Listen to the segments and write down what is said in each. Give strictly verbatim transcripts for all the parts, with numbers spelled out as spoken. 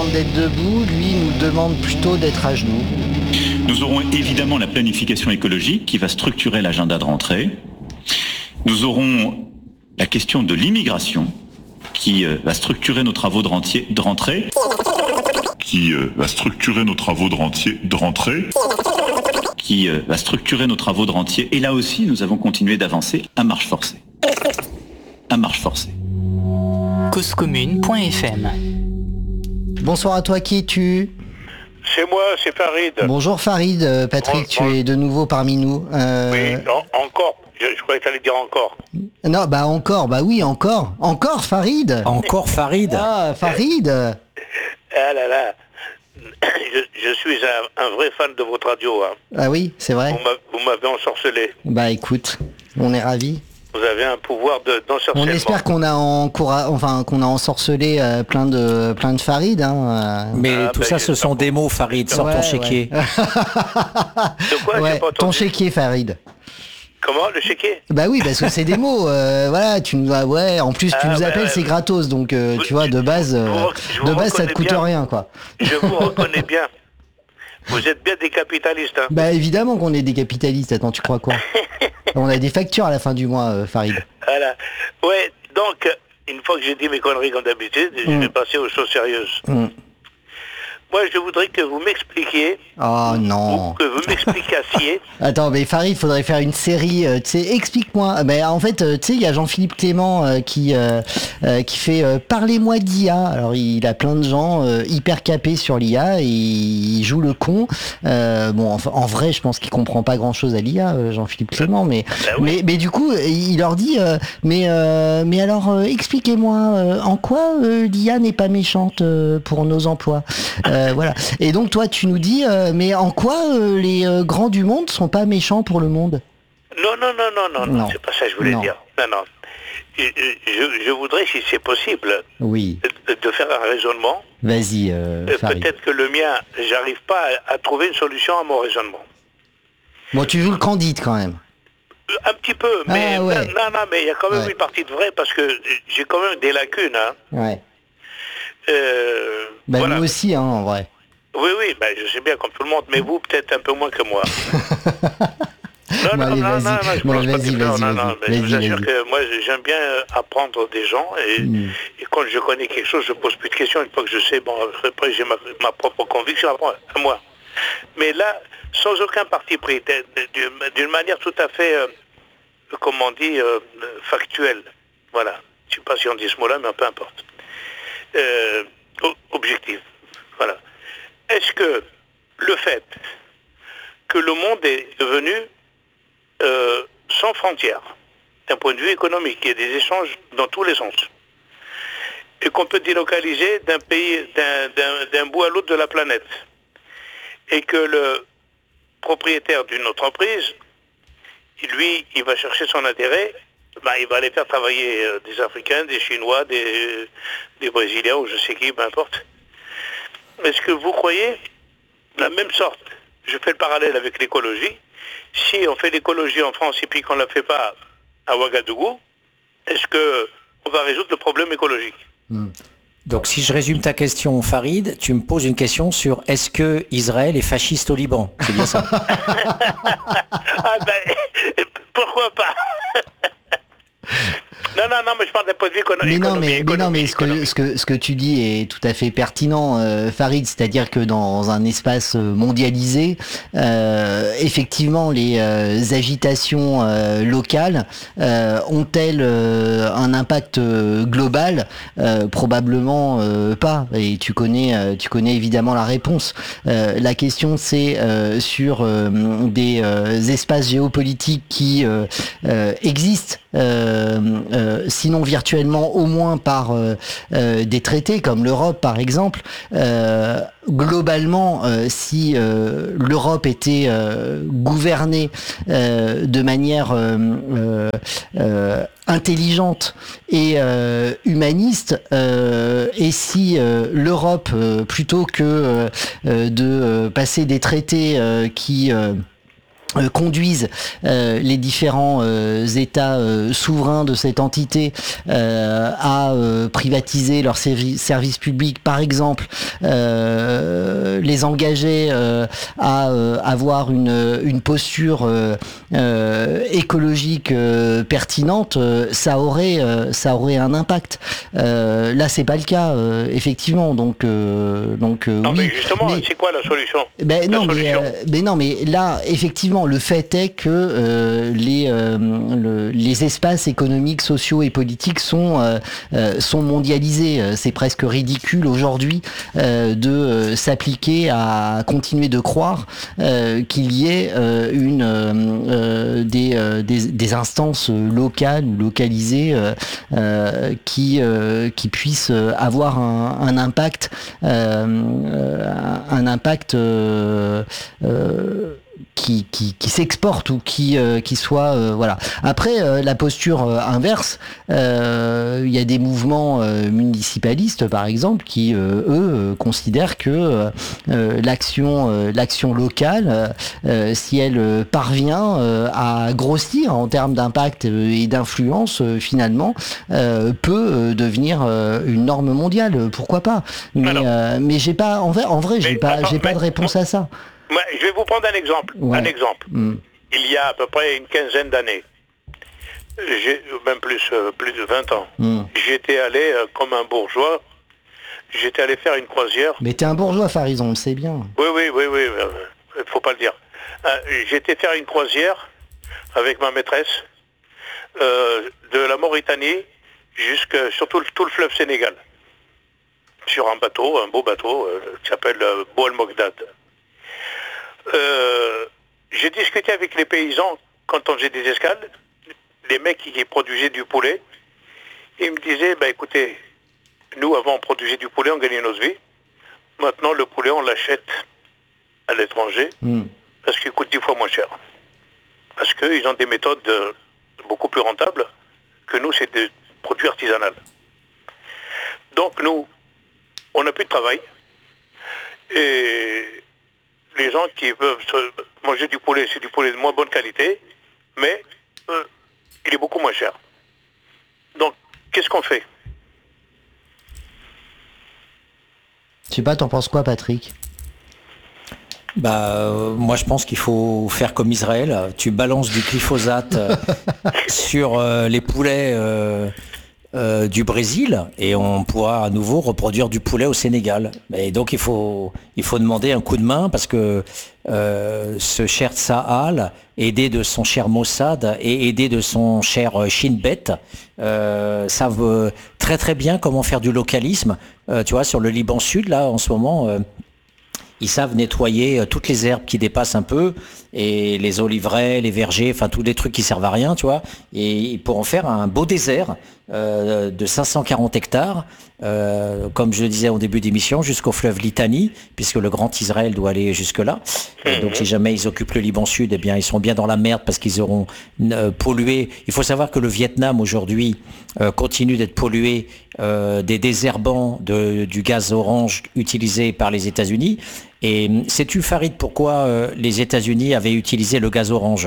demande d'être debout, lui nous demande plutôt d'être à genoux. Nous aurons évidemment la planification écologique qui va structurer l'agenda de rentrée. Nous aurons la question de l'immigration qui euh, va structurer nos travaux de, rentier, de rentrée. Qui euh, va structurer nos travaux de, rentier, de rentrée. Qui euh, va structurer nos travaux de rentier. Et là aussi, nous avons continué d'avancer à marche forcée. À marche forcée. cause commune point f m. Bonsoir à toi, qui es-tu ? C'est moi, c'est Farid. Bonjour Farid, euh, Patrick, bon, tu bon. es de nouveau parmi nous. Euh... Oui, non, encore. Je, je croyais que tu allais dire encore. Non, bah encore, bah oui, encore. Encore Farid. Encore Farid. Ah, Farid. Ah là là. Je, je suis un, un vrai fan de votre radio. Hein. Ah oui, c'est vrai. Vous, m'a, vous m'avez ensorcelé. Bah écoute, on est ravis. Vous avez un pouvoir de, d'ensorcellement. On espère qu'on a encoura... enfin qu'on a ensorcelé euh, plein de plein de Farid. Hein, euh. Mais Ah, tout ben, ça, ce sont des mots, Farid. Sors Ouais, ton ouais. chéquier. De quoi Ouais, j'ai pas ton entendu. chéquier Farid. Comment, le chéquier? Bah oui, parce que c'est des mots. euh, voilà, tu nous as, ouais. En plus, tu Ah, nous bah, appelles, ouais. c'est gratos, donc euh, Vous- tu vois, de base, euh, vous- je vous de base, ça te reconnais coûte bien. rien, quoi. Je vous reconnais bien. Vous êtes bien des capitalistes. Hein. Bah évidemment qu'on est des capitalistes. Attends, tu crois quoi? On a des factures à la fin du mois, euh, Farid. Voilà. Ouais, donc, une fois que j'ai dit mes conneries comme d'habitude, je Mm. vais passer aux choses sérieuses. Mm. Moi, je voudrais que vous m'expliquiez, Oh ou non. que vous m'explicassiez. Attends, mais Farid, il faudrait faire une série. euh, tu sais, explique-moi. Ah, ben, en fait, euh, tu sais, il y a Jean-Philippe Clément euh, qui euh, euh, qui fait euh, Parlez-moi d'I A. Alors, il a plein de gens euh, hyper capés sur l'I A et il joue le con. Euh, bon, en, en vrai, je pense qu'il comprend pas grand-chose à l'I A, euh, Jean-Philippe Clément, mais Ben oui. mais mais du coup, il leur dit euh, mais euh, mais alors, euh, expliquez-moi euh, en quoi euh, l'I A n'est pas méchante euh, pour nos emplois. Euh, voilà. Et donc toi, tu nous dis, euh, mais en quoi euh, les euh, grands du monde sont pas méchants pour le monde? Non, non, non, non, non, non, Non. c'est pas ça que je voulais Non. dire. Non, non. Je, je- je voudrais, si c'est possible, Oui. de, de faire un raisonnement. Vas-y, euh, Euh, Farid. Peut-être que le mien, j'arrive pas à, à trouver une solution à mon raisonnement. Bon, tu joues le candide quand même. Euh, Un petit peu, mais Ah, ouais. non, non, mais il y a quand même Ouais. une partie de vrai parce que j'ai quand même des lacunes. Hein. Ouais. Euh, Bah voilà. nous aussi, hein, en vrai. Oui, oui, ben, je sais bien comme tout le monde, mais vous peut-être un peu moins que moi. Non, Bon, non, allez, non, vas-y. non, non, je Bon, pense pas vas-y, des fleurs, vas-y, non, non, vas-y. mais je vous Vas-y, assure vas-y. que moi j'aime bien euh, apprendre des gens et, Mm. et quand je connais quelque chose, je pose plus de questions. Une fois que je sais, bon, après j'ai ma, ma propre conviction à moi. Mais là, sans aucun parti pris, de- de- d'une d'une manière tout à fait, euh, comment on dit, euh, factuelle. Voilà. Je ne sais pas si on dit ce mot-là, mais peu importe. Euh, o- objectif. Voilà. Est-ce que le fait que le monde est devenu euh, sans frontières, d'un point de vue économique, il y a des échanges dans tous les sens, et qu'on peut délocaliser d'un pays, d'un, d'un- d'un bout à l'autre de la planète, et que le propriétaire d'une entreprise, lui, il va chercher son intérêt, ben, il va aller faire travailler euh, des Africains, des Chinois, des, des Brésiliens, ou je sais qui, peu importe. Est-ce que vous croyez, de la même sorte, je fais le parallèle avec l'écologie, si on fait l'écologie en France et puis qu'on ne la fait pas à Ouagadougou, est-ce qu'on va résoudre le problème écologique? Donc, si je résume ta question, Farid, tu me poses une question sur est-ce que Israël est fasciste au Liban? C'est bien ça? Ah ben, pourquoi pas? Non, non, non, mais je parle d'un point de vue écono- Mais non, économique. mais, mais non, mais ce que, économique. ce que ce que tu dis est tout à fait pertinent, euh, Farid. C'est-à-dire que dans un espace euh, mondialisé, euh, effectivement, les euh, agitations euh, locales euh, ont-elles euh, un impact euh, global? Euh, Probablement euh, pas. Et tu connais, euh, tu connais évidemment la réponse. Euh, la question, c'est euh, sur euh, des euh, espaces géopolitiques qui euh, euh, existent. Euh, euh, sinon virtuellement au moins par euh, euh, des traités comme l'Europe par exemple. Euh, globalement, euh, si euh, l'Europe était euh, gouvernée euh, de manière euh, euh, euh, intelligente et euh, humaniste, euh, et si euh, l'Europe, euh, plutôt que euh, euh, de euh, passer des traités euh, qui euh, Euh, conduisent euh, les différents euh, États euh, souverains de cette entité euh, à euh, privatiser leurs servi- services publics, par exemple, euh, les engager euh, à euh, avoir une, une posture euh, euh, écologique euh, pertinente, euh, ça aurait euh, ça aurait un impact. Euh, là, c'est pas le cas, euh, effectivement. Donc euh, donc euh, Non, oui. mais justement, Mais- c'est quoi la solution? ben La non, mais, solution. euh, mais non, mais là, effectivement, le fait est que euh, les euh, le- les espaces économiques, sociaux et politiques sont euh, euh, sont mondialisés. Euh, C'est presque ridicule aujourd'hui euh, de euh, s'appliquer à continuer de croire euh, qu'il y ait euh, une euh, euh, des, euh, des des instances locales ou localisées euh, euh, qui euh, qui puissent avoir un, un impact euh, euh, un impact euh, euh, qui, qui, qui s'exporte ou qui, euh, qui soit euh, voilà. Après euh, la posture euh, inverse, euh, il y a des mouvements euh, municipalistes par exemple qui euh, eux euh, considèrent que euh, euh, l'action euh, l'action locale, euh, si elle euh, parvient euh, à grossir en termes d'impact euh, et d'influence, euh, finalement euh, peut euh, devenir euh, une norme mondiale. Pourquoi pas? Mais Alors. euh, mais j'ai pas en vrai en vrai j'ai Mais pas attends, j'ai pas mais- de réponse à ça. Moi, je vais vous prendre un exemple. Ouais. Un exemple. Mm. Il y a à peu près une quinzaine d'années, j'ai même plus, euh, plus de vingt ans, Mm. j'étais allé euh, comme un bourgeois, j'étais allé faire une croisière. Mais t'es un bourgeois, Farid, on le sait bien. Oui, oui, oui, oui, il faut pas le dire. Euh, j'étais faire une croisière avec ma maîtresse euh, de la Mauritanie jusqu'à sur tout le, tout le fleuve Sénégal. Sur un bateau, un beau bateau euh, qui s'appelle euh, Boal Mogdad. Euh, j'ai discuté avec les paysans quand on faisait des escales, les mecs qui, qui produisaient du poulet. Ils me disaient, bah écoutez, nous avant on produisait du poulet, on gagnait nos vies. Maintenant le poulet on l'achète à l'étranger Mm. parce qu'il coûte dix fois moins cher. Parce qu'ils ont des méthodes euh, beaucoup plus rentables que nous, c'est des produits artisanaux. Donc nous, on n'a plus de travail. Et les gens qui peuvent se manger du poulet, c'est du poulet de moins bonne qualité, mais euh, il est beaucoup moins cher. Donc, qu'est-ce qu'on fait? Je sais pas, t'en penses quoi, Patrick? Bah, euh, moi je pense qu'il faut faire comme Israël. Tu balances du glyphosate euh, sur euh, les poulets euh, euh, du Brésil et on pourra à nouveau reproduire du poulet au Sénégal. Et donc il faut, il faut demander un coup de main parce que euh, ce cher Tsahal, aidé de son cher Mossad et aidé de son cher euh, Shin Bet, euh, savent euh, très très bien comment faire du localisme. Euh, tu vois, sur le Liban Sud, là, en ce moment... Euh, ils savent nettoyer euh, toutes les herbes qui dépassent un peu et les oliveraies, les vergers, enfin tous les trucs qui servent à rien, tu vois. Et pour en faire un beau désert euh, de cinq cent quarante hectares, euh, comme je le disais au début d'émission, jusqu'au fleuve Litani, puisque le grand Israël doit aller jusque-là. Et donc si jamais ils occupent le Liban Sud, eh bien ils seront bien dans la merde parce qu'ils auront euh, pollué. Il faut savoir que le Vietnam aujourd'hui euh, continue d'être pollué euh, des désherbants de, du gaz orange utilisé par les États-Unis. Et sais-tu, Farid, pourquoi euh, les États-Unis avaient utilisé le gaz orange?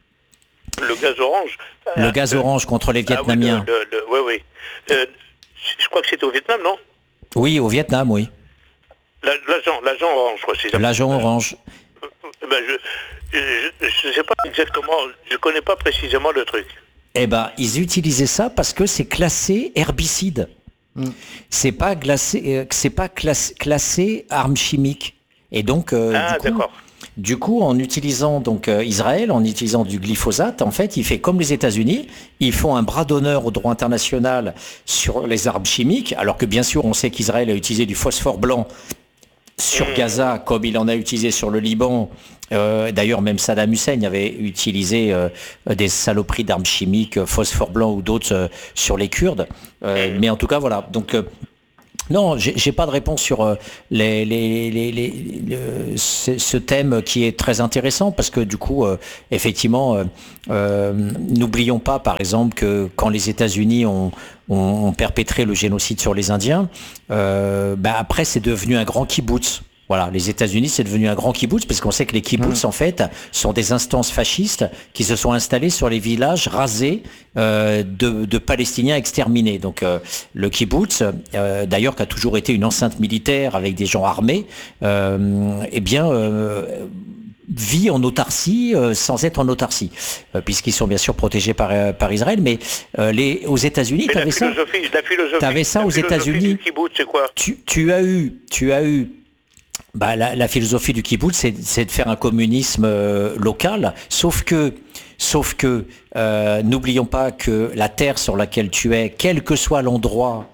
Le gaz orange. Le Ah, gaz euh, orange contre les Vietnamiens. Ah oui, le- le- le- oui, oui. Euh, je crois que c'était au Vietnam, non? Oui, au Vietnam, oui. La- L'agent, l'agent orange, quoi, c'est ça. L'agent orange. Ben, je ne sais pas exactement, je ne connais pas précisément le truc. Eh ben, ils utilisaient ça parce que c'est classé herbicide. Mm. C'est pas glacé, euh, c'est pas classé, classé arme chimique. Et donc, euh, Ah, du coup, d'accord. Du coup, en utilisant donc euh, Israël, en utilisant du glyphosate, en fait, il fait comme les États-Unis, ils font un bras d'honneur au droit international sur les armes chimiques, alors que bien sûr, on sait qu'Israël a utilisé du phosphore blanc sur Gaza, comme il en a utilisé sur le Liban. Euh, d'ailleurs, même Saddam Hussein avait utilisé euh, des saloperies d'armes chimiques, euh, phosphore blanc ou d'autres euh, sur les Kurdes. Euh, mais en tout cas, voilà. Donc euh, non, j'ai j'ai pas de réponse sur euh, les, les, les, les, le- ce, ce thème qui est très intéressant parce que du coup, euh, effectivement, euh, euh, n'oublions pas, par exemple, que quand les États-Unis ont, ont, ont perpétré le génocide sur les Indiens, euh, bah après c'est devenu un grand kibbutz. Voilà, les États-Unis, c'est devenu un grand kibbutz, parce qu'on sait que les kibbutz, mmh. en fait, sont des instances fascistes qui se sont installées sur les villages rasés euh, de, de Palestiniens exterminés. Donc, euh, le kibbutz, euh, d'ailleurs, qui a toujours été une enceinte militaire avec des gens armés, euh, eh bien, euh, vit en autarcie euh, sans être en autarcie, euh, puisqu'ils sont bien sûr protégés par, euh, par Israël. Mais euh, les, aux États-Unis, tu avais ça. Tu avais ça aux États-Unis. Tu, tu as eu, tu as eu. Bah, la, la philosophie du kibbutz, c'est, c'est de faire un communisme euh, local, sauf que, sauf que euh, n'oublions pas que la terre sur laquelle tu es, quel que soit l'endroit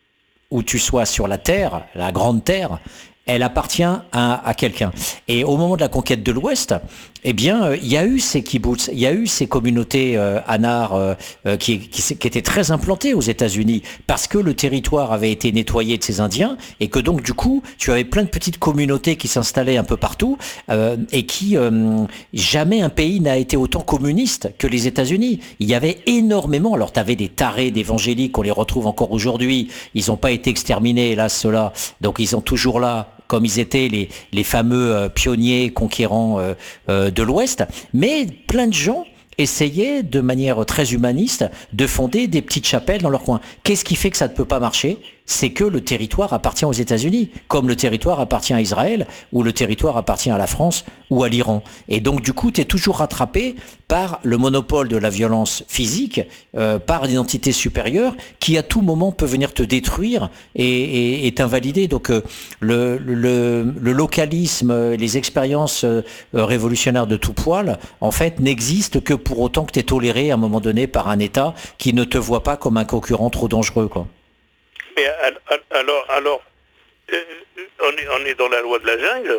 où tu sois sur la terre, la grande terre, elle appartient à, à quelqu'un. Et au moment de la conquête de l'Ouest, eh bien, il y a eu ces kibbutz, il y a eu ces communautés euh, anars euh, qui, qui, qui étaient très implantées aux États-Unis, parce que le territoire avait été nettoyé de ces Indiens, et que donc, du coup, tu avais plein de petites communautés qui s'installaient un peu partout, euh, et qui, euh, jamais un pays n'a été autant communiste que les États-Unis. Il y avait énormément, alors tu avais des tarés d'évangéliques, on les retrouve encore aujourd'hui, ils n'ont pas été exterminés, hélas, ceux-là, donc ils sont toujours là, comme ils étaient les, les fameux euh, pionniers conquérants euh, euh, de l'Ouest, mais plein de gens essayaient de manière très humaniste de fonder des petites chapelles dans leur coin. Qu'est-ce qui fait que ça ne peut pas marcher ? C'est que le territoire appartient aux États-Unis, comme le territoire appartient à Israël, ou le territoire appartient à la France ou à l'Iran. Et donc du coup, tu es toujours rattrapé par le monopole de la violence physique, euh, par l'identité supérieure, qui à tout moment peut venir te détruire et, et, et t'invalider. Donc euh, le, le, le localisme, les expériences euh, révolutionnaires de tout poil, en fait, n'existent que pour autant que tu es toléré à un moment donné par un État qui ne te voit pas comme un concurrent trop dangereux, quoi. Mais alors, alors euh, on, est, on est dans la loi de la jungle.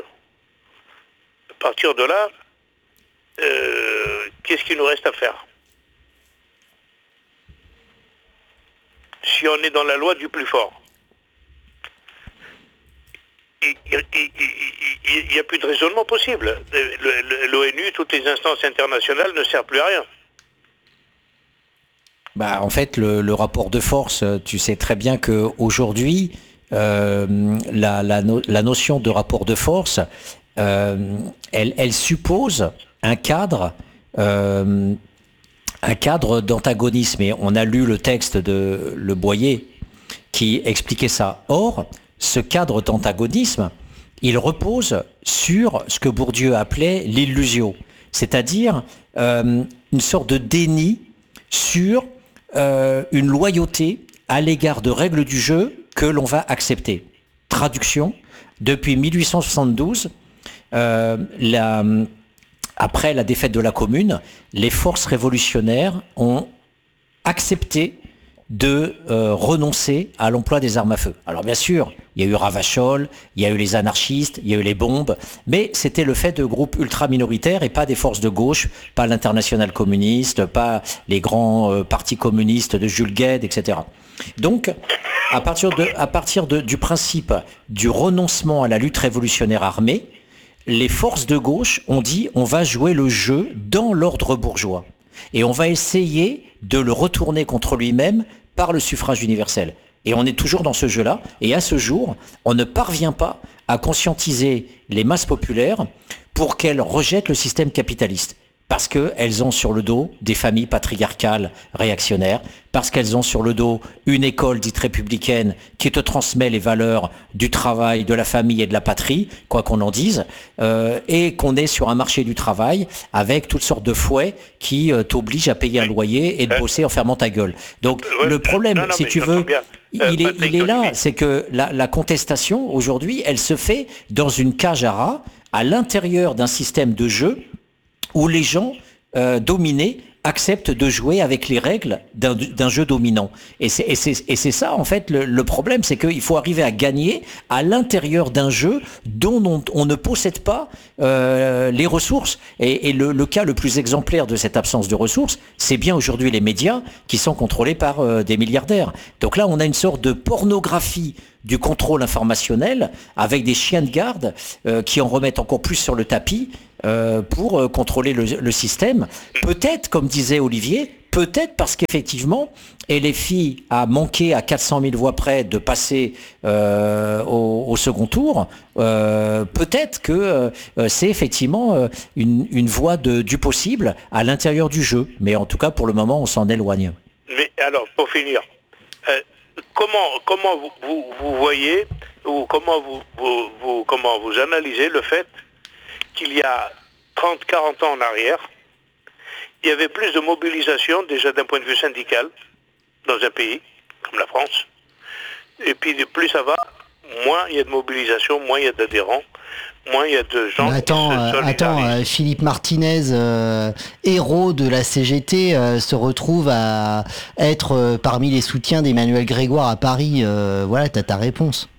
À partir de là, euh, qu'est-ce qu'il nous reste à faire? Si on est dans la loi du plus fort, il n'y a plus de raisonnement possible. L'ONU, toutes les instances internationales ne servent plus à rien. Bah, en fait, le, le rapport de force, tu sais très bien qu'aujourd'hui, euh, la, la, no, la notion de rapport de force, euh, elle, elle suppose un cadre, euh, un cadre d'antagonisme. Et on a lu le texte de Le Boyer qui expliquait ça. Or, ce cadre d'antagonisme, il repose sur ce que Bourdieu appelait l'illusio, c'est-à-dire euh, une sorte de déni sur Euh, une loyauté à l'égard de règles du jeu que l'on va accepter. Traduction, depuis mille huit cent soixante-douze, euh, la, après la défaite de la Commune, les forces révolutionnaires ont accepté de euh, renoncer à l'emploi des armes à feu. Alors bien sûr, il y a eu Ravachol, il y a eu les anarchistes, il y a eu les bombes, mais c'était le fait de groupes ultra-minoritaires et pas des forces de gauche, pas l'internationale communiste, pas les grands euh, partis communistes de Jules Guesde, et cetera. Donc, à partir, de, à partir de, du principe du renoncement à la lutte révolutionnaire armée, les forces de gauche ont dit on va jouer le jeu dans l'ordre bourgeois. Et on va essayer de le retourner contre lui-même par le suffrage universel. Et on est toujours dans ce jeu-là. Et à ce jour, on ne parvient pas à conscientiser les masses populaires pour qu'elles rejettent le système capitaliste. Parce qu'elles ont sur le dos des familles patriarcales réactionnaires, parce qu'elles ont sur le dos une école dite républicaine qui te transmet les valeurs du travail, de la famille et de la patrie, quoi qu'on en dise, euh, et qu'on est sur un marché du travail avec toutes sortes de fouets qui euh, t'obligent à payer un loyer et de bosser en fermant ta gueule. Donc ouais, le problème, non, non, si tu veux, euh, il, est, il est là, c'est que la, la contestation, aujourd'hui, elle se fait dans une cage à rats, à l'intérieur d'un système de jeu où les gens euh, dominés acceptent de jouer avec les règles d'un, d'un jeu dominant. Et c'est, et, c'est, et c'est ça, en fait, le, le problème, c'est qu'il faut arriver à gagner à l'intérieur d'un jeu dont on, on ne possède pas euh, les ressources. Et, et le, le cas le plus exemplaire de cette absence de ressources, c'est bien aujourd'hui les médias qui sont contrôlés par euh, des milliardaires. Donc là, on a une sorte de pornographie du contrôle informationnel avec des chiens de garde euh, qui en remettent encore plus sur le tapis euh, pour euh, contrôler le, le système. Peut-être, comme disait Olivier, peut-être parce qu'effectivement, et les filles a manqué à quatre cent mille voix près de passer euh, au, au second tour, euh, peut-être que euh, c'est effectivement euh, une, une voie de, du possible à l'intérieur du jeu. Mais en tout cas, pour le moment, on s'en éloigne. Mais alors, pour finir, euh, comment, comment vous, vous, vous voyez, ou comment vous, vous, vous, comment vous analysez le fait qu'il y a trente, quarante ans en arrière, il y avait plus de mobilisation, déjà d'un point de vue syndical, dans un pays comme la France. Et puis plus ça va, moins il y a de mobilisation, moins il y a d'adhérents, moins il y a de gens attends, qui se euh, solidarisent. Attends, euh, Philippe Martinez, euh, héros de la C G T, euh, se retrouve à être euh, parmi les soutiens d'Emmanuel Grégoire à Paris. Euh, voilà, t'as ta réponse.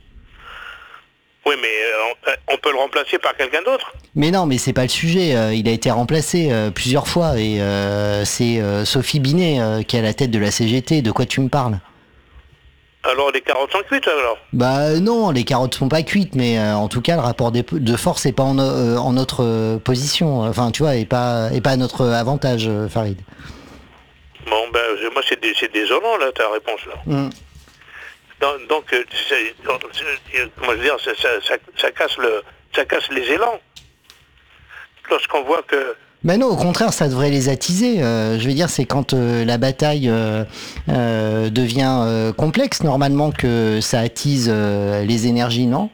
Oui, mais euh, on, on peut le remplacer par quelqu'un d'autre. Mais non, mais c'est pas le sujet. Euh, il a été remplacé euh, plusieurs fois et euh, c'est euh, Sophie Binet euh, qui est à la tête de la C G T. De quoi tu me parles? Alors les carottes sont cuites alors? Bah non, les carottes sont pas cuites, mais euh, en tout cas le rapport des- de force est pas en, euh, en notre euh, position. Enfin, tu vois, et pas et pas à notre avantage, euh, Farid. Bon, ben moi c'est dé- c'est désolant là ta réponse là. Mm. Donc, donc euh, c'est- c'est- comment je veux dire, ça, ça, ça, ça casse le, ça casse les élans. Lorsqu'on voit que Mais non, au contraire, ça devrait les attiser. Euh, je veux dire, c'est quand euh, la bataille euh, euh, devient euh, complexe, normalement, que ça attise euh, les énergies, non?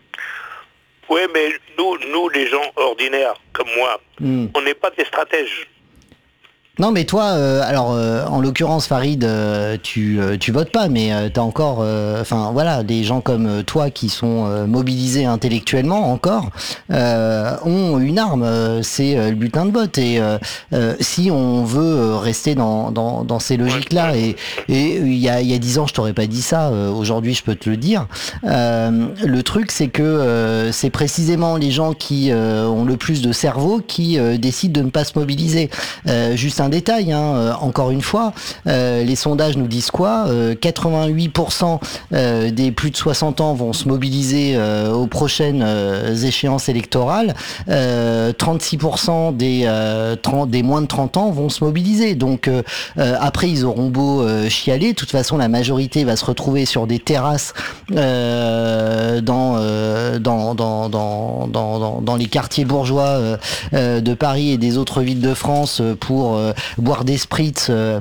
oui, mais nous, nous les gens ordinaires comme moi, Mm. on n'est pas des stratèges. Non, mais toi, euh, alors, euh, en l'occurrence, Farid, euh, tu, euh, tu votes pas, mais euh, t'as encore, euh, enfin, voilà, des gens comme euh, toi qui sont euh, mobilisés intellectuellement encore, euh, ont une arme, euh, c'est euh, le bulletin de vote. Et euh, euh, si on veut euh, rester dans, dans, dans ces logiques-là, et et il y a, il y a dix ans, je t'aurais pas dit ça, euh, aujourd'hui, je peux te le dire. Euh, le truc, c'est que euh, c'est précisément les gens qui euh, ont le plus de cerveau qui euh, décident de ne pas se mobiliser. Euh, juste un détail, hein, euh, encore une fois, euh, les sondages nous disent quoi? euh, quatre-vingt-huit pour cent euh, des plus de soixante ans vont se mobiliser euh, aux prochaines euh, échéances électorales, euh, trente-six pour cent des, euh, trente, des moins de trente ans vont se mobiliser. Donc euh, euh, après, ils auront beau euh, chialer, de toute façon, la majorité va se retrouver sur des terrasses euh, dans, euh, dans, dans, dans, dans, dans, dans les quartiers bourgeois euh, euh, de Paris et des autres villes de France euh, pour euh, boire des spritz, euh,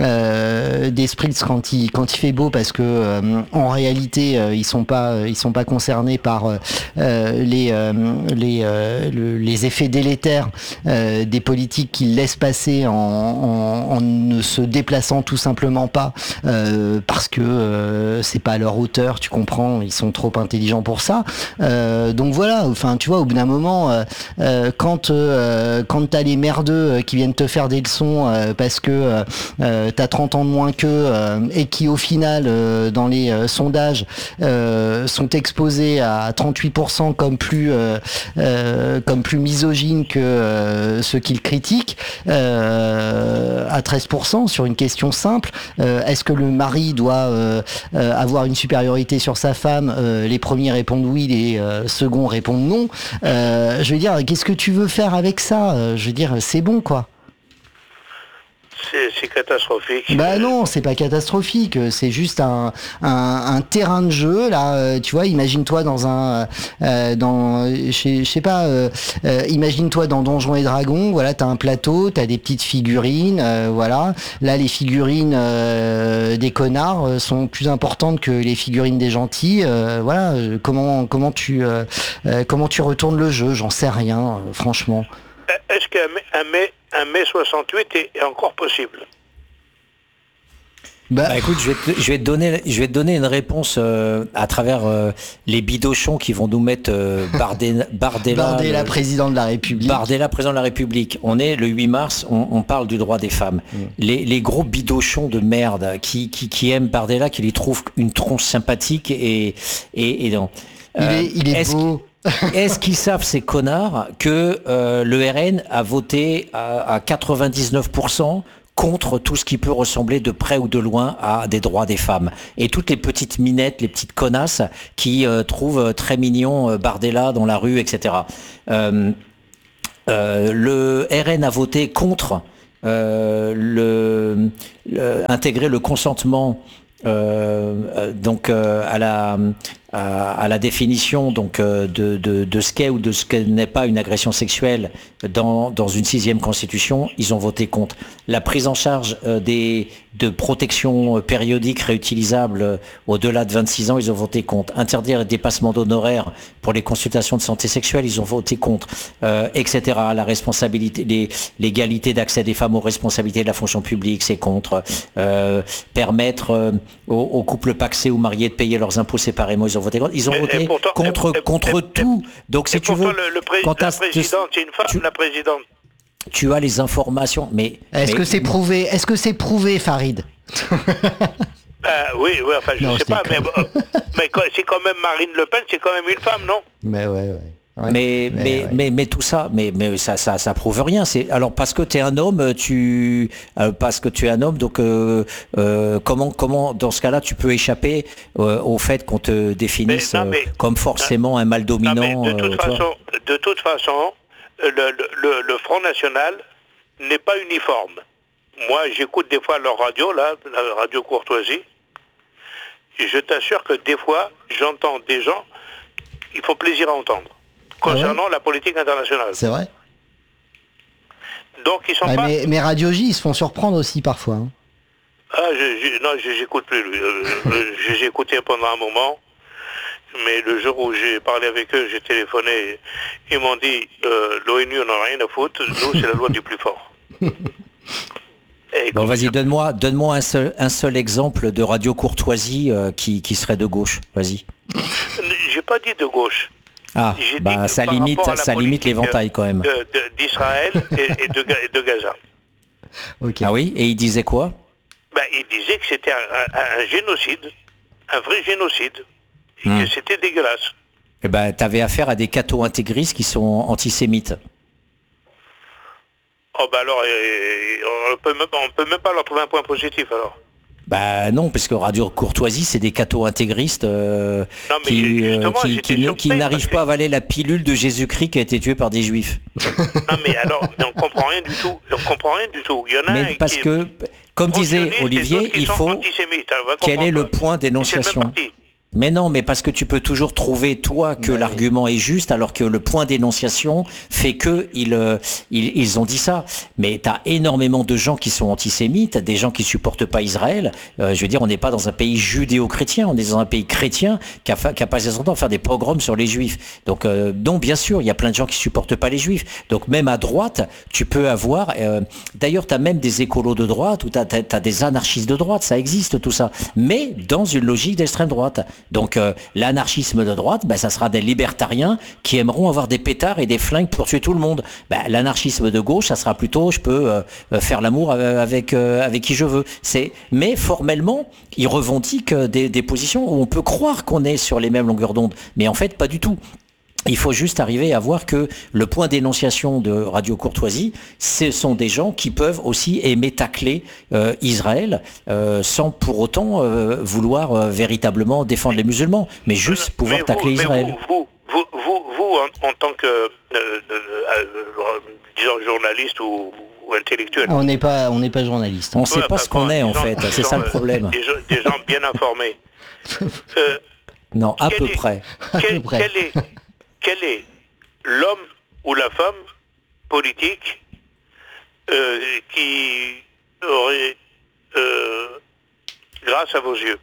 euh, des spritz quand il quand il fait beau, parce que euh, en réalité euh, ils sont pas ils sont pas concernés par euh, les euh, les euh, le- les effets délétères euh, des politiques qu'ils laissent passer en, en, en ne se déplaçant tout simplement pas euh, parce que euh, c'est pas à leur hauteur, tu comprends, ils sont trop intelligents pour ça. Euh, donc voilà, enfin tu vois, au bout d'un moment, euh, euh, quand euh, quand t'as les merdeux euh, qui viennent te faire des leçons euh, parce que euh, euh, t'as trente ans de moins qu'eux euh, et qui au final euh, dans les euh, sondages euh, sont exposés à trente-huit pour cent comme plus euh, euh, comme plus misogynes que euh, ceux qu'ils critiquent, euh, à treize pour cent sur une question simple, euh, est-ce que le mari doit euh, euh, avoir une supériorité sur sa femme? Euh, les premiers répondent oui, les euh, seconds répondent non. Euh, je veux dire, qu'est-ce que tu veux faire avec ça? Euh, je veux dire, c'est bon quoi. C'est, c'est catastrophique. Bah non, c'est pas catastrophique, c'est juste un, un, un terrain de jeu là. euh, Tu vois, imagine-toi dans un, euh, dans, je sais- je sais pas, euh, euh, imagine-toi dans Donjons et Dragons. Voilà, t'as un plateau, t'as des petites figurines, euh, voilà. Là, les figurines euh, des connards euh, sont plus importantes que les figurines des gentils. euh, voilà, euh, comment comment tu euh, euh, comment tu retournes le jeu? J'en sais rien, euh, franchement. Est-ce qu'un mai, un mai, un mai soixante-huit est, est encore possible? Bah écoute, je vais te, je vais te donner, je vais te donner une réponse euh, à travers euh, les bidochons qui vont nous mettre euh, Bardella, Bardella, Bardella, le- président de la République. Bardella, président de la République. On est le huit mars, on, on parle du droit des femmes. Mm. Les, les gros bidochons de merde qui, qui, qui aiment Bardella, qui lui trouvent une tronche sympathique et, et, et non. Il Euh, est, il est est-ce beau. Est-ce qu'ils savent, ces connards, que euh, le R N a voté à, à quatre-vingt-dix-neuf pour cent contre tout ce qui peut ressembler de près ou de loin à des droits des femmes? Et toutes les petites minettes, les petites connasses qui euh, trouvent très mignon euh, Bardella dans la rue, et cetera. Euh, euh, le R N a voté contre euh, le, le, intégrer le consentement euh, donc euh, à la à, à la définition donc euh, de, de, de ce qu'est ou de ce que n'est pas une agression sexuelle dans, dans une sixième constitution, ils ont voté contre. La prise en charge euh, des de protection périodique réutilisable euh, au-delà de vingt-six ans, ils ont voté contre. Interdire les dépassements d'honoraires pour les consultations de santé sexuelle, ils ont voté contre, euh, et cetera. La responsabilité, les, l'égalité d'accès des femmes aux responsabilités de la fonction publique, c'est contre. Euh, permettre euh, aux, aux couples pacsés ou mariés de payer leurs impôts séparément, ils ont voté contre. Ils ont et, voté et pourtant, contre, et, contre et, tout. Donc si tu veux, le, le pré- la présidente, c'est une femme, tu, la présidente. Tu as les informations, mais est-ce mais, que c'est prouvé? Est-ce que c'est prouvé, Farid? euh, Oui, oui, enfin, je ne sais pas, mais, euh, mais c'est quand même Marine Le Pen, c'est quand même une femme, non? Mais ouais, ouais. Ouais, mais, mais, mais, ouais. mais, mais tout ça, mais, mais ça, ça, ça prouve rien. C'est, alors, parce que tu es un homme, tu, euh, parce que tu es un homme, donc, euh, euh, comment, comment, dans ce cas-là, tu peux échapper euh, au fait qu'on te définisse mais, non, mais, euh, comme forcément un mal dominant? Non, de, toute euh, façon, de toute façon, le, le, le Front National n'est pas uniforme. Moi, j'écoute des fois leur radio, là, la radio Courtoisie. Je t'assure que des fois, j'entends des gens, il faut plaisir à entendre. Concernant ah ouais. la politique internationale. C'est vrai. Donc ils sont ah, pas... Mais, mais Radio J, ils se font surprendre aussi parfois. Hein. Ah, je, je, non, je, j'écoute plus. Euh, j'ai écouté pendant un moment, mais le jour où j'ai parlé avec eux, j'ai téléphoné, ils m'ont dit euh, l'ONU n'en a rien à foutre, nous c'est la loi du plus fort. Et bon, vas-y, donne-moi, donne-moi un seul, un seul exemple de Radio Courtoisie euh, qui, qui serait de gauche. Vas-y. J'ai pas dit de gauche. Ah, bah, ça limite, ça limite l'éventail quand même. De, de, d'Israël et, et, de, et de Gaza. Okay. Ah oui, et il disait quoi? Ben, il disait que c'était un, un, un génocide, un vrai génocide, et hmm. que c'était dégueulasse. Eh ben, t'avais affaire à des catho-intégristes qui sont antisémites. Oh ben alors, on peut même, on peut même pas leur trouver un point positif alors. Bah non, parce que Radio Courtoisie, c'est des catho-intégristes euh, non, qui, euh, qui, qui, qui, qui n'arrivent pas à avaler la pilule de Jésus-Christ qui a été tué par des Juifs. Non mais alors, mais on comprend rien du tout. On comprend rien du tout. Il y en a mais un parce qui que, comme disait Olivier, il faut quel est le point d'énonciation. Mais non, mais parce que tu peux toujours trouver, toi, que ouais. l'argument est juste, alors que le point d'énonciation fait que ils, euh, ils, ils ont dit ça. Mais tu as énormément de gens qui sont antisémites, des gens qui supportent pas Israël. Euh, je veux dire, on n'est pas dans un pays judéo-chrétien, on est dans un pays chrétien qui a, fa- qui a passé son temps à faire des pogroms sur les Juifs. Donc, euh, non, bien sûr, il y a plein de gens qui supportent pas les Juifs. Donc, même à droite, tu peux avoir... Euh, d'ailleurs, tu as même des écolos de droite, ou tu as des anarchistes de droite, ça existe tout ça. Mais dans une logique d'extrême droite. Donc euh, l'anarchisme de droite, ben, ça sera des libertariens qui aimeront avoir des pétards et des flingues pour tuer tout le monde. Ben, l'anarchisme de gauche, ça sera plutôt je peux euh, faire l'amour avec euh, avec qui je veux. C'est mais formellement, ils revendiquent des, des positions où on peut croire qu'on est sur les mêmes longueurs d'onde, mais en fait pas du tout. Il faut juste arriver à voir que le point d'énonciation de Radio Courtoisie, ce sont des gens qui peuvent aussi aimer tacler euh, Israël euh, sans pour autant euh, vouloir euh, véritablement défendre les musulmans, mais juste pouvoir mais vous, tacler Israël. Vous, vous, vous, vous, vous en, en tant que euh, euh, disons journaliste ou, ou intellectuel. On n'est pas, on n'est pas journaliste. On ne sait ouais, pas ce qu'on est en gens, fait, c'est gens, ça le problème. Des gens, des gens bien informés. Euh, non, à peu, est, près. Quel, à peu près. Quel est Quel est l'homme ou la femme politique euh, qui aurait, euh, grâce à vos yeux?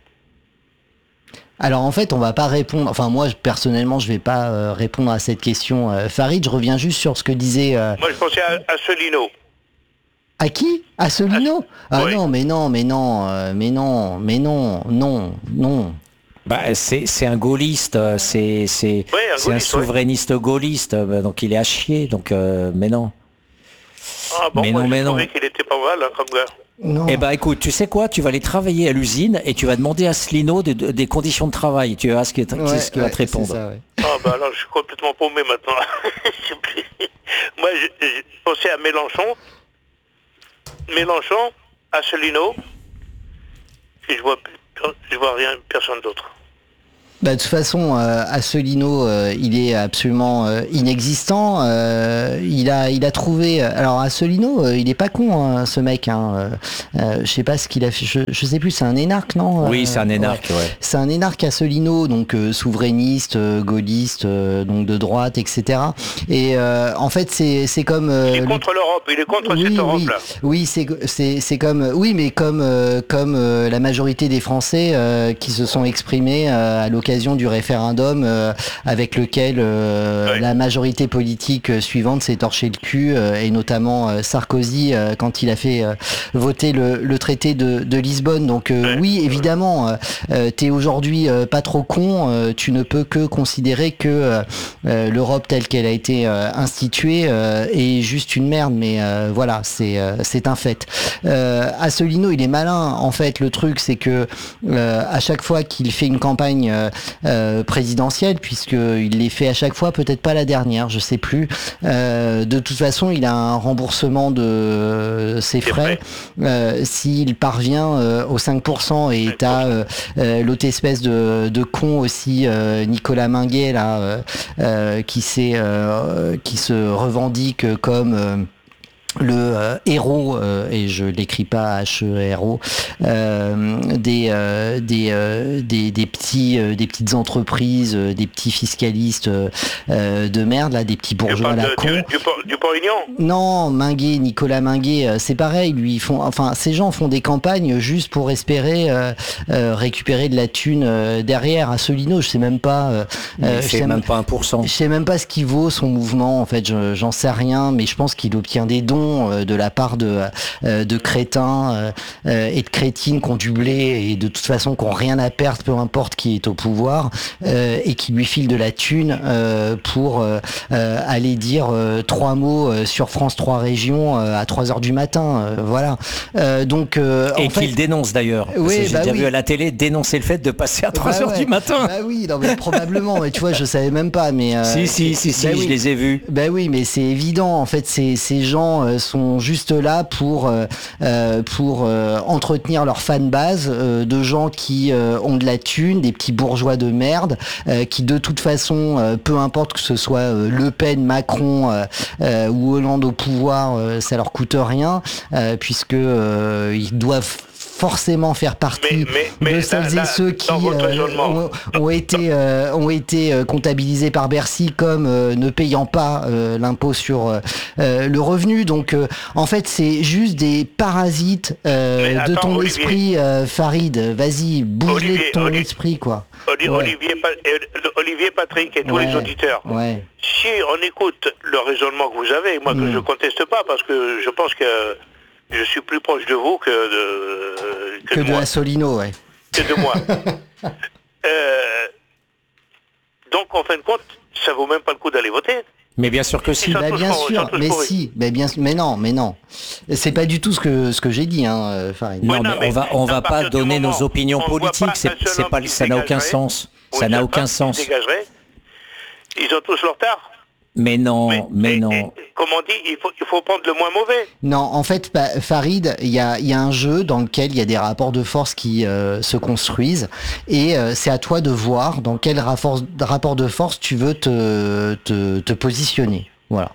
Alors en fait, on va pas répondre. Enfin moi personnellement, je vais pas euh, répondre à cette question. Euh, Farid, je reviens juste sur ce que disait. Euh... Moi, je pensais à Asselineau. À qui? Asselineau? Ah oui. non, mais non, mais non, euh, mais non, mais non, non, non. Bah, c'est, c'est un gaulliste, c'est, c'est, oui, un, c'est gaulliste, un souverainiste oui. gaulliste, donc il est à chier, donc euh, mais non. Ah bon, mais moi, non, mais je non. trouvais qu'il était pas mal, hein, comme gars. Non. Eh ben écoute, tu sais quoi, tu vas aller travailler à l'usine et tu vas demander à Asselineau des, des conditions de travail, tu verras ce qu'il, ouais, ce qu'il ouais, va te répondre. Ça, ouais. Ah bah alors je suis complètement paumé maintenant. Moi je, je pensais à Mélenchon, Mélenchon, Asselineau, et je vois, je vois rien, personne d'autre. Bah, de toute façon, euh, Asselineau, euh, il est absolument euh, inexistant. Euh, il a, il a trouvé. Alors Asselineau, euh, il est pas con, hein, ce mec. Hein. Euh, euh, je sais pas ce qu'il a fait. Je, je sais plus. C'est un énarque, non? Oui, c'est un énarque. Ouais. Ouais. C'est un énarque Asselineau, donc euh, souverainiste, euh, gaulliste, euh, donc de droite, et cetera. Et euh, en fait, c'est, c'est comme. Euh, il est contre l'Europe. Il est contre oui, cette Europe-là. Oui, oui, c'est, c'est, c'est comme. Oui, mais comme, euh, comme euh, la majorité des Français euh, qui se sont exprimés euh, à l'occasion du référendum euh, avec lequel euh, oui. la majorité politique euh, suivante s'est torché le cul euh, et notamment euh, Sarkozy euh, quand il a fait euh, voter le, le traité de, de Lisbonne. Donc euh, oui, évidemment, euh, t'es aujourd'hui euh, pas trop con, euh, tu ne peux que considérer que euh, l'Europe telle qu'elle a été euh, instituée euh, est juste une merde, mais euh, voilà, c'est euh, c'est un fait. Euh, Asselineau, il est malin. En fait, le truc, c'est que euh, à chaque fois qu'il fait une campagne euh, Euh, présidentielle, puisqu'il les fait à chaque fois, peut-être pas la dernière, je sais plus. Euh, de toute façon, il a un remboursement de ses frais euh, s'il parvient euh, aux cinq pour cent. Et t'as euh, euh, l'autre espèce de, de con aussi, euh, Nicolas Minguet, là, euh, euh, qui, s'est, euh, qui se revendique comme... Euh, le euh, héros, euh, et je l'écris pas H E R O, euh, des, euh, des, euh, des des petits euh, des petites entreprises, euh, des petits fiscalistes euh, de merde là, des petits bourgeois à la con. Du, du, du Port-Union ? Non, Minguet, Nicolas Minguet, euh, c'est pareil, lui ils font, enfin ces gens font des campagnes juste pour espérer euh, euh, récupérer de la thune euh, derrière. Asselineau, je sais même pas. Euh, il fait même, même pas un pour cent. Je sais même pas ce qu'il vaut son mouvement. En fait, je, j'en sais rien, mais je pense qu'il obtient des dons de la part de, de crétins et de crétines qui ont du blé et de toute façon qui n'ont rien à perdre, peu importe qui est au pouvoir, et qui lui filent de la thune pour aller dire trois mots sur France trois régions à trois heures du matin. Voilà. Donc, et qu'il dénonce d'ailleurs. Oui, j'ai bah déjà oui. vu à la télé dénoncer le fait de passer à trois heures bah ouais. du matin. Bah oui, non, mais probablement. Mais tu vois, je savais même pas. Mais, euh, si, si, si, si, bah je oui. les ai vus. Bah oui, mais c'est évident. En fait, ces, ces gens euh, sont juste là pour euh, pour euh, entretenir leur fanbase euh, de gens qui euh, ont de la thune, des petits bourgeois de merde, euh, qui de toute façon, euh, peu importe que ce soit euh, Le Pen, Macron euh, euh, ou Hollande au pouvoir, euh, ça leur coûte rien, euh, puisque euh, ils doivent forcément faire partie mais, mais, mais de celles là, et là, ceux qui euh, ont, ont été euh, ont été euh, comptabilisés par Bercy comme euh, ne payant pas euh, l'impôt sur euh, le revenu. Donc euh, en fait c'est juste des parasites euh, attends, de ton Olivier. esprit, euh, Farid. Vas-y, bouge-les de ton Olivier, esprit, quoi. Olivier, ouais. Olivier, Olivier Patrick et tous ouais, les auditeurs. Ouais. Si on écoute le raisonnement que vous avez, moi que mmh. je conteste pas parce que je pense que je suis plus proche de vous que de que, que de, de Asselineau, ouais. Que de moi. euh, donc en fin de compte, ça vaut même pas le coup d'aller voter. Mais bien sûr que si. Bah, bien pour, sûr, mais pourris. si, mais bien, mais non, mais non. C'est pas du tout ce que ce que j'ai dit, hein, Farid. Non, ouais, non, mais, mais on va on va pas donner nos opinions politiques. C'est c'est pas ça n'a aucun sens. Ça n'a aucun sens. Ils ont tous leur tard. Mais non, mais, mais et, non. Et, comme on dit, il faut, il faut prendre le moins mauvais. Non, en fait, bah, Farid, il y a, y a un jeu dans lequel il y a des rapports de force qui euh, se construisent, et euh, c'est à toi de voir dans quel rapport, rapport de force tu veux te, te, te positionner. Voilà.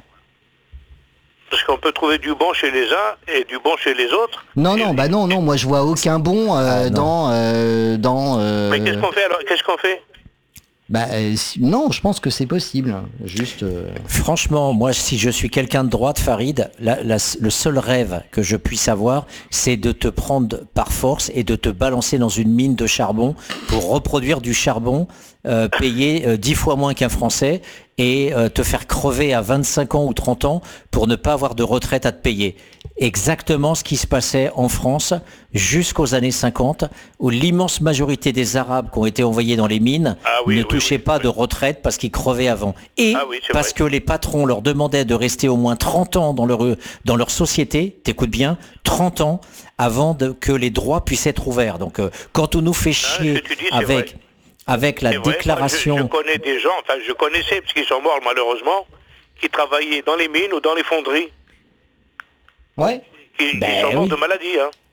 Parce qu'on peut trouver du bon chez les uns et du bon chez les autres. Non, non, bah non, non, moi je vois aucun bon euh, ah, dans... Euh, dans euh... Mais qu'est-ce qu'on fait alors ? Qu'est-ce qu'on fait ? Bah euh, non, je pense que c'est possible. Juste. Euh... Franchement, moi, si je suis quelqu'un de droite, Farid, la, la, le seul rêve que je puisse avoir, c'est de te prendre par force et de te balancer dans une mine de charbon pour reproduire du charbon, euh, payer euh, dix fois moins qu'un Français et euh, te faire crever à vingt-cinq ans ou trente ans pour ne pas avoir de retraite à te payer. Exactement ce qui se passait en France jusqu'aux années cinquante, où l'immense majorité des Arabes qui ont été envoyés dans les mines ah oui, ne oui, touchaient oui, pas oui. de retraite parce qu'ils crevaient avant. Et ah oui, parce vrai. que les patrons leur demandaient de rester au moins trente ans dans leur, dans leur société, t'écoutes bien, trente ans avant de, que les droits puissent être ouverts. Donc euh, quand on nous fait chier ah, dis, avec, avec la déclaration... Moi, je, je connais des gens, enfin je connaissais, parce qu'ils sont morts malheureusement, qui travaillaient dans les mines ou dans les fonderies. Ouais. Ils, ben ils sont morts oui. de maladie, hein.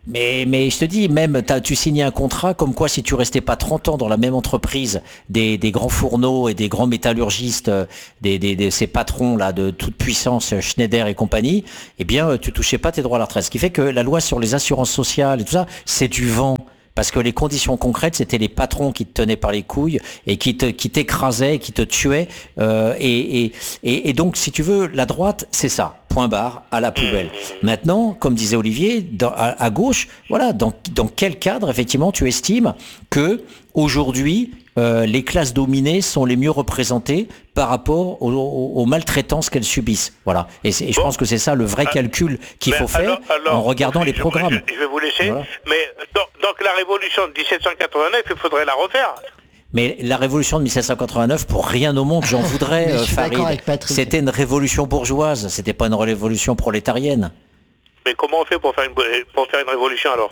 Mais, mais je te dis, même, t'as, tu signais un contrat comme quoi si tu restais pas trente ans dans la même entreprise, des, des grands fourneaux et des grands métallurgistes, des, des, des, ces patrons là de toute puissance, Schneider et compagnie, eh bien, tu touchais pas tes droits à la retraite. Ce qui fait que la loi sur les assurances sociales et tout ça, c'est du vent. Parce que les conditions concrètes, c'était les patrons qui te tenaient par les couilles et qui te, qui t'écrasaient, qui te tuaient. Euh, et, et, et, et donc, si tu veux, la droite, c'est ça. Point barre, à la poubelle. Maintenant, comme disait Olivier, dans, à, à gauche, voilà, dans, dans quel cadre, effectivement, tu estimes que aujourd'hui, euh, les classes dominées sont les mieux représentées par rapport aux, aux, aux maltraitances qu'elles subissent. Voilà. Et, et je bon. pense que c'est ça le vrai calcul qu'il faut faire alors, alors, en regardant les je, programmes. Je, je vais vous laisser, voilà. mais donc, donc la révolution de dix-sept cent quatre-vingt-neuf, il faudrait la refaire. Mais la révolution de mille sept cent quatre-vingt-neuf, pour rien au monde, j'en voudrais, euh, Farid. C'était une révolution bourgeoise, c'était pas une révolution prolétarienne. Mais comment on fait pour faire une, pour faire une révolution alors?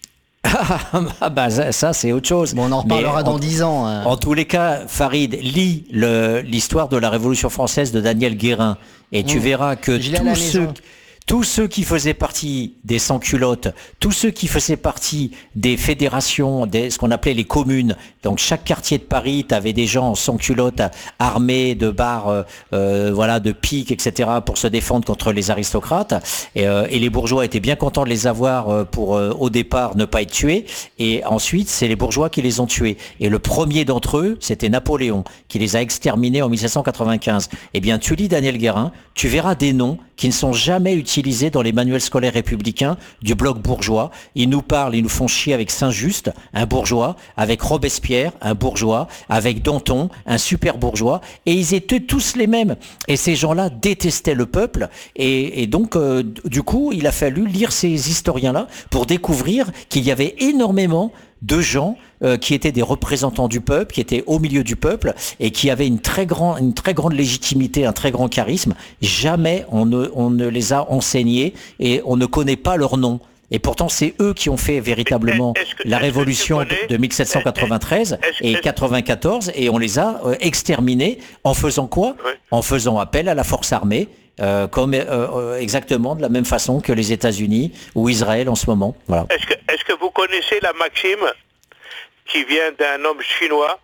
Ah bah ça, ça c'est autre chose. Bon, on en reparlera Mais dans en, dix ans. Hein. En tous les cas, Farid, lis le, l'histoire de la Révolution française de Daniel Guérin et mmh. tu verras que tous ceux... Tous ceux qui faisaient partie des sans-culottes, tous ceux qui faisaient partie des fédérations, des, ce qu'on appelait les communes, donc chaque quartier de Paris, tu avais des gens en sans-culottes armés de barres, euh, voilà, de piques, et cetera pour se défendre contre les aristocrates. Et, euh, et les bourgeois étaient bien contents de les avoir pour, euh, au départ, ne pas être tués. Et ensuite, c'est les bourgeois qui les ont tués. Et le premier d'entre eux, c'était Napoléon, qui les a exterminés en mille sept cent quatre-vingt-quinze. Eh bien, tu lis Daniel Guérin, tu verras des noms qui ne sont jamais utilisés dans les manuels scolaires républicains du bloc bourgeois. Ils nous parlent, ils nous font chier avec Saint-Just, un bourgeois, avec Robespierre, un bourgeois, avec Danton, un super bourgeois, et ils étaient tous les mêmes. Et ces gens-là détestaient le peuple, et, et donc, euh, du coup, il a fallu lire ces historiens-là pour découvrir qu'il y avait énormément de gens euh, qui étaient des représentants du peuple, qui étaient au milieu du peuple et qui avaient une très, grand, une très grande légitimité, un très grand charisme. Jamais on ne, on ne les a enseignés et on ne connaît pas leur nom. Et pourtant, c'est eux qui ont fait véritablement que, la révolution connais, de mille sept cent quatre-vingt-treize est-ce, et quatre-vingt-quatorze, et on les a euh, exterminés en faisant quoi? Oui. En faisant appel à la force armée, euh, comme euh, exactement de la même façon que les États-Unis ou Israël en ce moment. Voilà. Est-ce que, est-ce que vous connaissez la maxime qui vient d'un homme chinois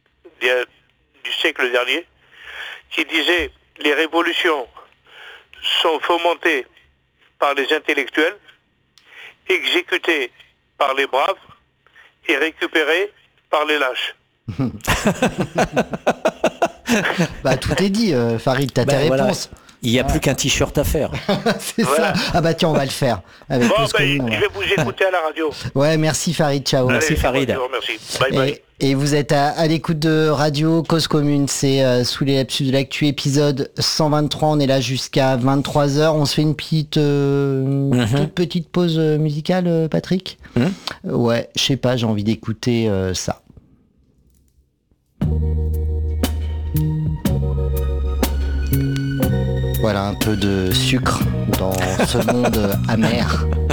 du siècle dernier, qui disait « Les révolutions sont fomentées par les intellectuels, exécutées par les braves et récupérées par les lâches. » Bah tout est dit, euh, Farid, t'as bah, tes voilà. réponses. Il n'y a ah. plus qu'un t-shirt à faire. C'est voilà. ça. Ah bah tiens, on va le faire. Avec bon, bah, communes, je vais vous écouter à la radio. Ouais, merci Farid, ciao. Allez, merci Farid. Bonjour, merci. Bye, bye. Et, et vous êtes à, à l'écoute de Radio Cause Commune, c'est euh, sous les lapsus de l'actu, épisode cent vingt-trois, on est là jusqu'à vingt-trois heures, on se fait une petite, euh, mm-hmm. toute petite pause musicale, euh, Patrick mm-hmm. Ouais, je sais pas, j'ai envie d'écouter euh, ça. Voilà, un peu de sucre dans ce monde amer.